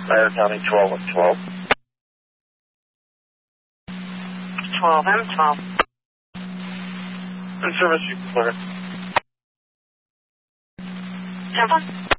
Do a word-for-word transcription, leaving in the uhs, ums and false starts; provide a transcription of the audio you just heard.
Lander County twelve and twelve. twelve and twelve. In service, you can clear. ten one.